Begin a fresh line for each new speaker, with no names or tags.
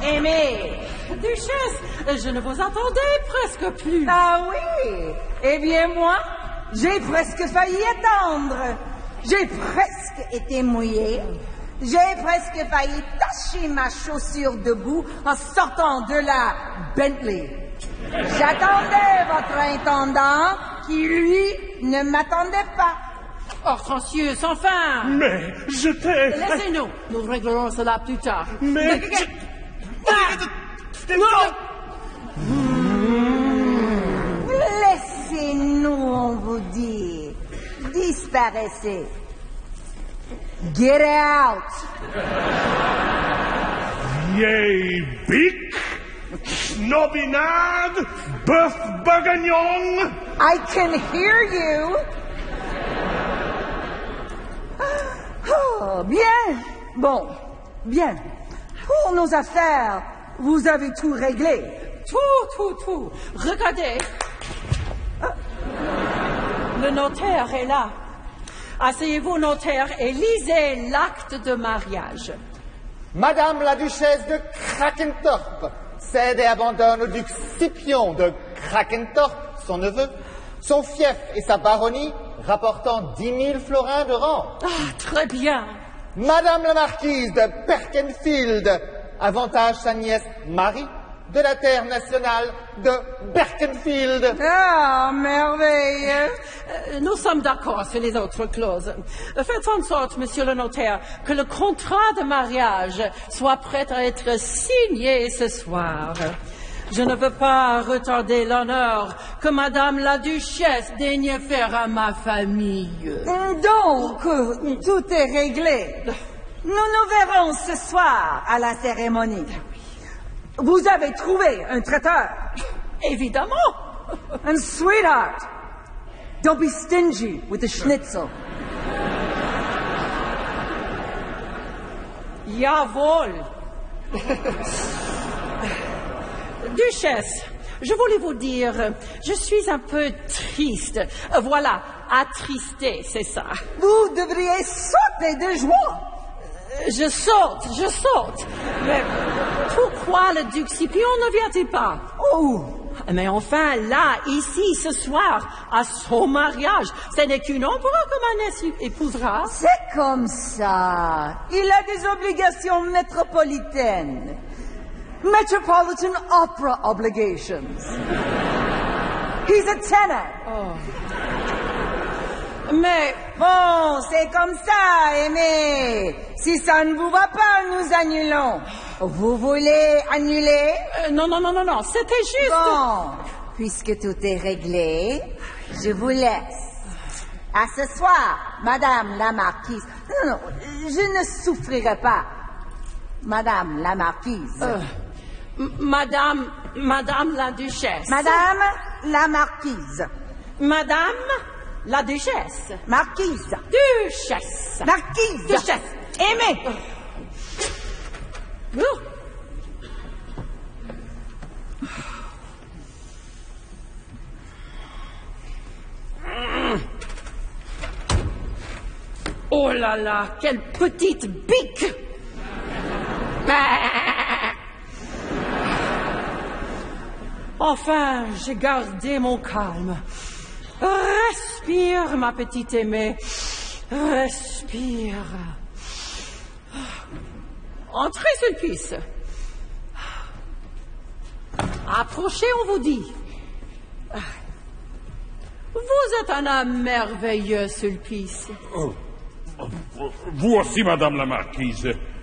Aimée.
Duchesse, je ne vous attendais presque plus.
Ah oui? Eh bien, moi, j'ai presque failli attendre. J'ai presque été mouillée. J'ai presque failli tacher ma chaussure debout en sortant de la Bentley. J'attendais votre intendant qui, lui, ne m'attendait pas.
Hortensius, enfin!
Mais je t'ai...
Laissez-nous, nous réglerons cela plus tard.
Mais...
Laissez-nous, on vous dit. Disparaissez. Get out.
Vieille bique, snobinade, bœuf bagagnon.
I can hear you. Oh, bien. Bon, bien. Pour nos affaires, vous avez tout réglé.
Tout. Regardez. Le notaire est là. Asseyez-vous, notaire, et lisez l'acte de mariage.
Madame la duchesse de Krakentorp cède et abandonne au duc Scipion de Krakentorp, son neveu, son fief et sa baronnie, rapportant 10 000 florins de rente.
Ah, très bien.
Madame la marquise de Berkenfield avantage sa nièce Marie de la terre nationale de Berkenfield.
Ah, merveilleux.
Nous sommes d'accord sur les autres clauses. Faites en sorte, monsieur le notaire, que le contrat de mariage soit prêt à être signé ce soir. Je ne veux pas retarder l'honneur que madame la duchesse daigne faire à ma famille.
Donc, tout est réglé. Nous nous verrons ce soir à la cérémonie. Vous avez trouvé un traiteur.
Évidemment.
And sweetheart, don't be stingy with the schnitzel.
Jawohl. Duchesse, je voulais vous dire, je suis un peu triste. Voilà, attristé, c'est ça.
Vous devriez sauter de joie.
Je saute. Mais pourquoi le duc Scipion ne vient-il pas?
Oh!
Mais enfin, là, ici, ce soir, à son mariage, ce n'est qu'une ombre que ma nièce épousera.
C'est comme ça. Il a des obligations métropolitaines. Metropolitan Opera obligations. He's a tenor.
Oh. Mais...
Bon, c'est comme ça, Aimé. Si ça ne vous va pas, nous annulons. Vous voulez annuler?
Non, c'était juste...
Bon, puisque tout est réglé, je vous laisse. À ce soir, Madame la Marquise. Non, je ne souffrirai pas. Madame la Marquise.
Madame la Duchesse.
Madame la Marquise.
Madame la Duchesse.
Marquise.
Duchesse.
Marquise.
Duchesse.
Aimée.
Oh là là, quelle petite bique! Enfin, j'ai gardé mon calme. Respire, ma petite aimée. Respire. Entrez, Sulpice. Approchez, on vous dit. Vous êtes un homme merveilleux, Sulpice.
Vous aussi, madame la marquise.